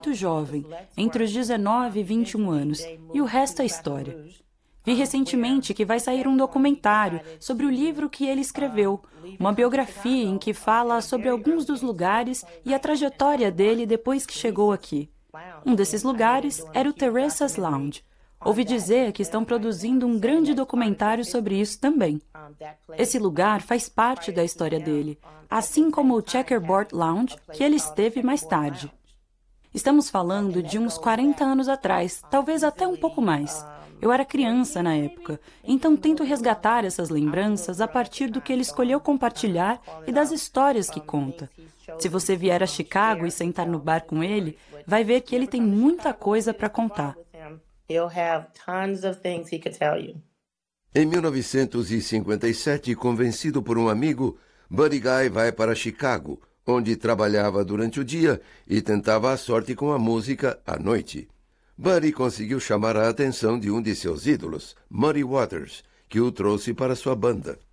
muito jovem, entre os 19 e 21 anos, e o resto é história. Vi recentemente que vai sair um documentário sobre o livro que ele escreveu, uma biografia em que fala sobre alguns dos lugares e a trajetória dele depois que chegou aqui. Um desses lugares era o Terrace's Lounge. Ouvi dizer que estão produzindo um grande documentário sobre isso também. Esse lugar faz parte da história dele, assim como o Checkerboard Lounge, que ele esteve mais tarde. Estamos falando de uns 40 anos atrás, talvez até um pouco mais. Eu era criança na época, então tento resgatar essas lembranças a partir do que ele escolheu compartilhar e das histórias que conta. Se você vier a Chicago e sentar no bar com ele, vai ver que ele tem muita coisa para contar. Em 1957, convencido por um amigo, Buddy Guy vai para Chicago, onde trabalhava durante o dia e tentava a sorte com a música à noite. Buddy conseguiu chamar a atenção de um de seus ídolos, Muddy Waters, que o trouxe para sua banda.